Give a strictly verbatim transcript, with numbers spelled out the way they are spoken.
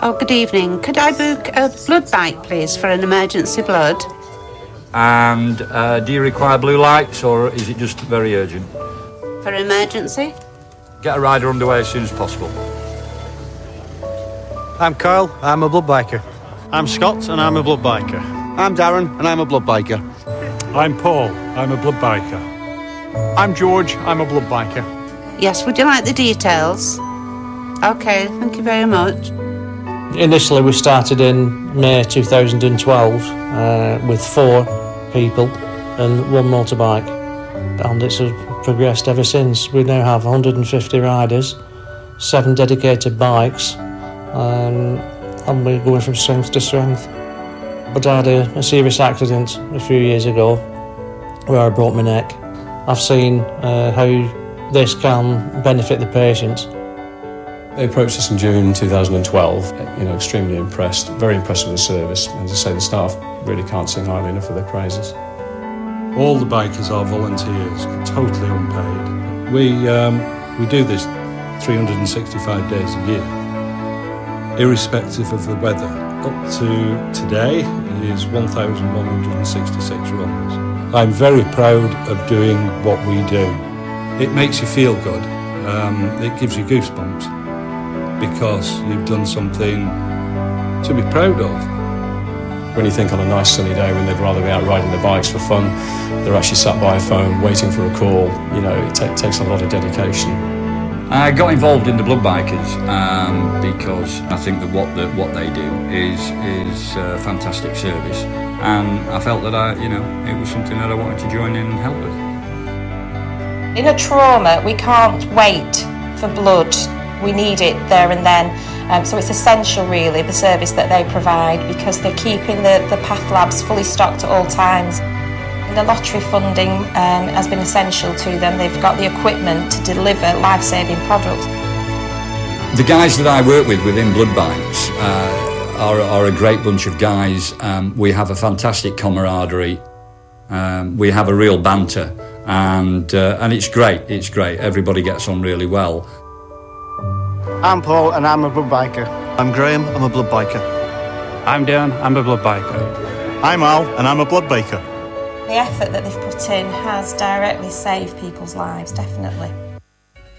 Oh, good evening. Could I book a blood bike, please, for an emergency blood? And uh, do you require blue lights, or is it just very urgent? For emergency? Get a rider underway as soon as possible. I'm Kyle, I'm a blood biker. I'm Scott, and I'm a blood biker. I'm Darren, and I'm a blood biker. I'm Paul, I'm a blood biker. I'm George, I'm a blood biker. Yes, would you like the details? OK, thank you very much. Initially we started in May two thousand twelve uh, with four people and one motorbike, and it's progressed ever since. We now have one hundred fifty riders, seven dedicated bikes, um, and we're going from strength to strength. But I had a, a serious accident a few years ago where I broke my neck. I've seen uh, how this can benefit the patient. They approached us in June two thousand twelve, you know, extremely impressed, very impressed with the service. And as I say, the staff really can't sing highly enough of their praises. All the bikers are volunteers, totally unpaid. We, um, we do this three hundred sixty-five days a year, irrespective of the weather. Up to today is one thousand one hundred sixty-six runs. I'm very proud of doing what we do. It makes you feel good. Um, it gives you goosebumps, because you've done something to be proud of. When you think on a nice sunny day when they'd rather be out riding their bikes for fun, they're actually sat by a phone waiting for a call. You know, it ta- takes a lot of dedication. I got involved in the blood bikers um, because I think that what the, what they do is is a fantastic service, and I felt that I, you know, it was something that I wanted to join in and help with. In a trauma, we can't wait for blood. We need it there and then. Um, so it's essential, really, the service that they provide, because they're keeping the, the path labs fully stocked at all times. And the lottery funding um, has been essential to them. They've got the equipment to deliver life-saving products. The guys that I work with within Blood Bikes uh, are, are a great bunch of guys. Um, we have a fantastic camaraderie. Um, we have a real banter, and uh, and it's great. It's great. Everybody gets on really well. I'm Paul, and I'm a blood biker. I'm Graham, I'm a blood biker. I'm Dan, I'm a blood biker. I'm Al, and I'm a blood biker. The effort that they've put in has directly saved people's lives, definitely.